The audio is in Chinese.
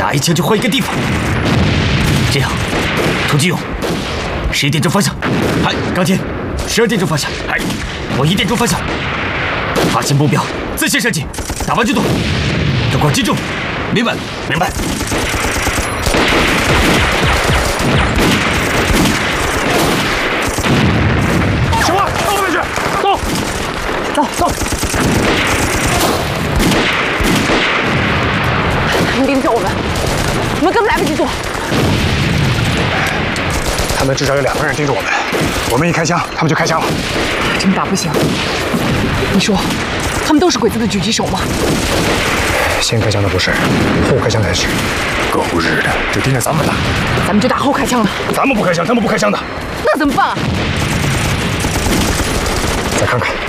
打一枪就换一个地方。这样，涂金勇，11点钟方向。嗨，钢铁，12点钟方向。嗨，我1点钟方向。发现目标，自线射击，打完就动，灯光击中。明白，明白。 小花，到后面去，走，走。 他们盯着我们，我们根本来不及躲。 他们至少有2个人盯着我们，我们一开枪，他们就开枪了。 这么打不行。你说，他们都是鬼子的狙击手吗？ 先开枪的不是，后开枪才是。狗日的，就盯着咱们打。 咱们就打后开枪了。 咱们不开枪，他们不开枪的。 那怎么办啊？ 再看看。